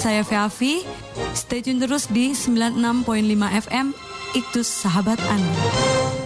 saya Feavi. Stay tune terus di 96.5 FM. Iktus Sahabat Anda.